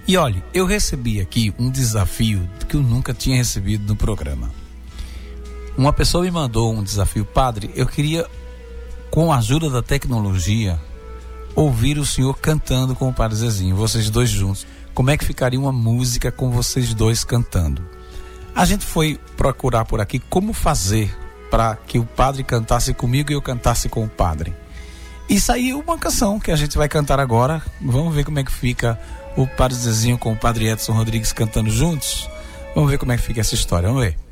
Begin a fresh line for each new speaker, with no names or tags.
E olha, eu recebi aqui um desafio que eu nunca tinha recebido no programa. Uma pessoa me mandou um desafio: padre, eu queria, com a ajuda da tecnologia, ouvir o senhor cantando com o Padre Zezinho, vocês dois juntos. Como é que ficaria uma música com vocês dois cantando? A gente foi procurar por aqui como fazer para que o padre cantasse comigo e eu cantasse com o padre. E saiu uma canção que a gente vai cantar agora. Vamos ver como é que fica o Padre Zezinho com o Padre Edson Rodrigues cantando juntos. Vamos ver como é que fica essa história, vamos ver.